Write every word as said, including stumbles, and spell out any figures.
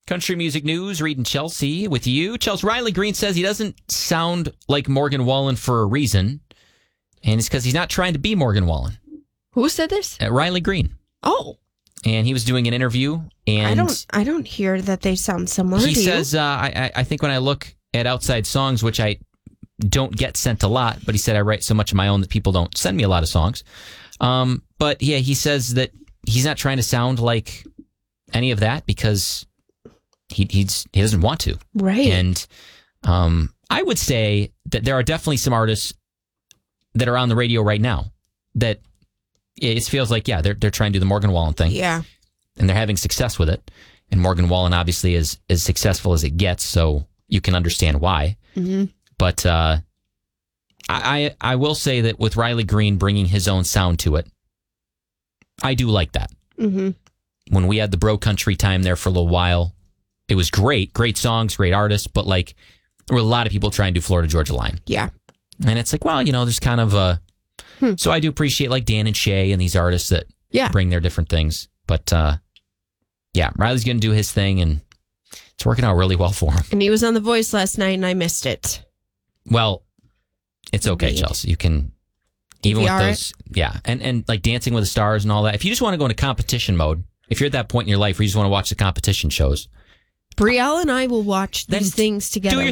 Country music news, Reed and Chelsea with you. Chelsea, Riley Green says he doesn't sound like Morgan Wallen for a reason, and it's because he's not trying to be Morgan Wallen. Who said this? Uh, Riley Green. Oh. And he was doing an interview, and I don't I don't hear that they sound similar. He do says, uh, I, I think when I look at outside songs, which I don't get sent a lot, but he said I write so much of my own that people don't send me a lot of songs. Um, but yeah, he says that he's not trying to sound like any of that because he he's, he doesn't want to. Right. And um, I would say that there are definitely some artists that are on the radio right now that it feels like, yeah, they're they're trying to do the Morgan Wallen thing. Yeah. And they're having success with it. And Morgan Wallen obviously is as successful as it gets, so you can understand why. Mm-hmm. But uh, I, I I will say that with Riley Green bringing his own sound to it, I do like that. Mm-hmm. When we had the bro country time there for a little while, it was great. Great songs, great artists, but like there were a lot of people trying to do Florida Georgia Line. Yeah. And it's like, well, you know, there's kind of a... Hmm. So I do appreciate like Dan and Shay and these artists that yeah. bring their different things. But uh, yeah, Riley's going to do his thing and it's working out really well for him. And he was on The Voice last night and I missed it. Well, it's okay, Indeed. Chelsea. You can, even with those, it. yeah. And, and like Dancing with the Stars and all that. If you just want to go into competition mode, if you're at that point in your life where you just want to watch the competition shows. Brielle and I will watch these then things together. Do your